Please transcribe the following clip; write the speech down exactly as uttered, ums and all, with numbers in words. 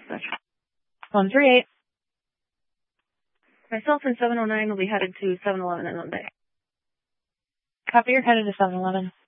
one three eight. Myself and seven oh nine will be headed to seven eleven in Monday. Copy, you're headed to seven eleven.